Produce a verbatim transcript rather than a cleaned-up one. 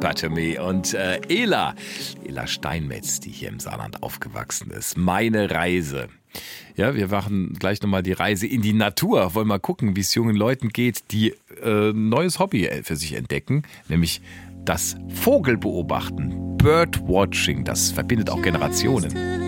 Hippopotami und äh, Ela, Ela Steinmetz, die hier im Saarland aufgewachsen ist. Meine Reise. Ja, wir machen gleich nochmal die Reise in die Natur. Wollen mal gucken, wie es jungen Leuten geht, die äh, ein neues Hobby für sich entdecken, nämlich das Vogelbeobachten. Birdwatching, das verbindet auch Generationen.